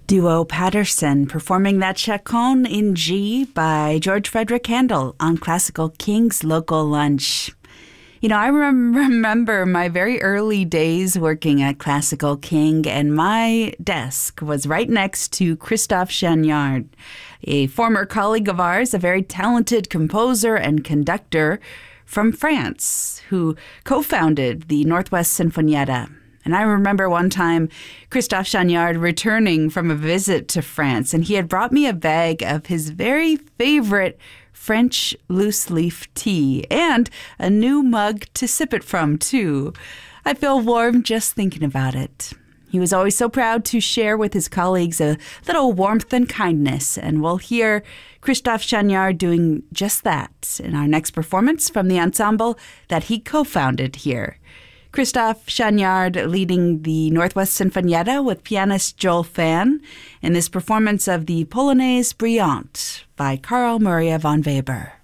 Duo Patterson performing that Chaconne in G by George Frederick Handel on Classical King's Local Lunch. You know, I remember my very early days working at Classical King, and my desk was right next to Christophe Chagnard, a former colleague of ours, a very talented composer and conductor from France, who co-founded the Northwest Sinfonietta. And I remember one time Christophe Chagnard returning from a visit to France, and he had brought me a bag of his very favorite French loose-leaf tea and a new mug to sip it from, too. I feel warm just thinking about it. He was always so proud to share with his colleagues a little warmth and kindness, and we'll hear Christophe Chagnard doing just that in our next performance from the ensemble that he co-founded here. Christophe Chagnard leading the Northwest Sinfonietta with pianist Joel Fan in this performance of the Polonaise Brillante by Carl Maria von Weber.